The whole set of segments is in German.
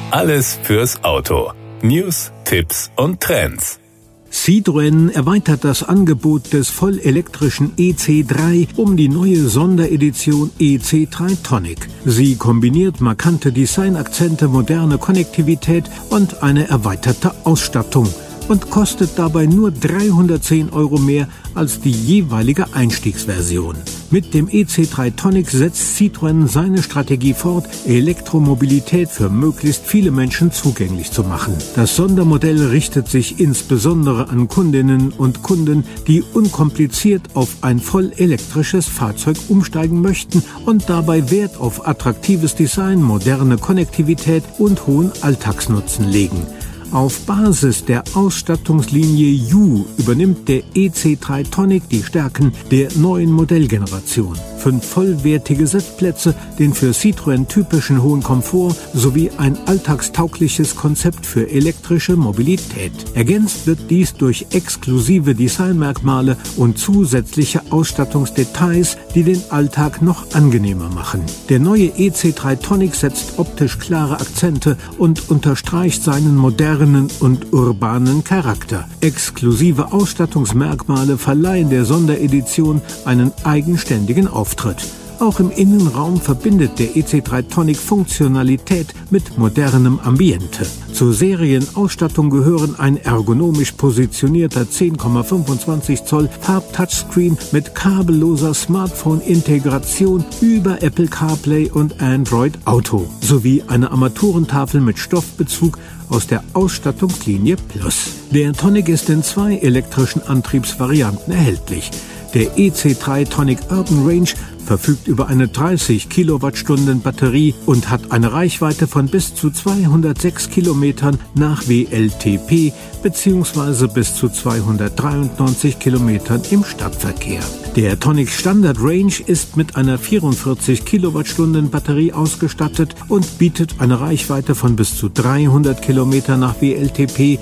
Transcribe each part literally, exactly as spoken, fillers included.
Alles fürs Auto. News, Tipps und Trends. Citroën erweitert das Angebot des vollelektrischen E C drei um die neue Sonderedition E C drei Tonic. Sie kombiniert markante Designakzente, moderne Konnektivität und eine erweiterte Ausstattung und kostet dabei nur dreihundertzehn Euro mehr als die jeweilige Einstiegsversion. Mit dem E C drei Tonic setzt Citroën seine Strategie fort, Elektromobilität für möglichst viele Menschen zugänglich zu machen. Das Sondermodell richtet sich insbesondere an Kundinnen und Kunden, die unkompliziert auf ein voll elektrisches Fahrzeug umsteigen möchten und dabei Wert auf attraktives Design, moderne Konnektivität und hohen Alltagsnutzen legen. Auf Basis der Ausstattungslinie U übernimmt der E C drei Tonic die Stärken der neuen Modellgeneration. Fünf vollwertige Sitzplätze, den für Citroën typischen hohen Komfort sowie ein alltagstaugliches Konzept für elektrische Mobilität. Ergänzt wird dies durch exklusive Designmerkmale und zusätzliche Ausstattungsdetails, die den Alltag noch angenehmer machen. Der neue E C drei Tonic setzt optisch klare Akzente und unterstreicht seinen modernen und urbanen Charakter. Exklusive Ausstattungsmerkmale verleihen der Sonderedition einen eigenständigen Auftritt. Auch im Innenraum verbindet der E C drei Tonic Funktionalität mit modernem Ambiente. Zur Serienausstattung gehören ein ergonomisch positionierter zehn Komma fünfundzwanzig Zoll Farb-Touchscreen mit kabelloser Smartphone-Integration über Apple CarPlay und Android Auto sowie eine Armaturentafel mit Stoffbezug aus der Ausstattungslinie Plus. Der Tonic ist in zwei elektrischen Antriebsvarianten erhältlich. Der E C drei Tonic Urban Range verfügt über eine dreißig Kilowattstunden Batterie und hat eine Reichweite von bis zu zweihundertsechs Kilometern nach W L T P bzw. bis zu zweihundertdreiundneunzig Kilometern im Stadtverkehr. Der Tonic Standard Range ist mit einer vierundvierzig Kilowattstunden Batterie ausgestattet und bietet eine Reichweite von bis zu dreihundert Kilometern nach W L T P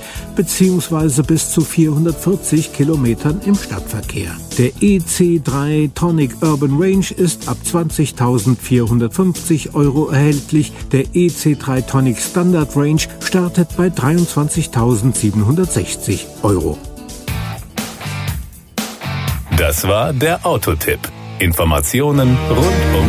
bzw. bis zu vierhundertvierzig Kilometern im Stadtverkehr. Der E C drei Tonic Urban Range ist ab zwanzigtausendvierhundertfünfzig Euro erhältlich. Der E C drei Tonic Standard Range startet bei dreiundzwanzigtausendsiebenhundertsechzig Euro. Das war der Autotipp. Informationen rund um